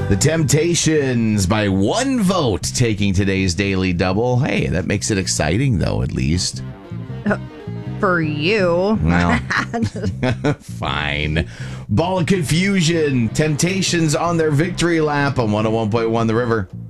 The Temptations by one vote taking today's Daily Double. Hey, that makes it exciting, though, at least. For you. Well, fine. Ball of Confusion. Temptations on their victory lap on 101.1 The River.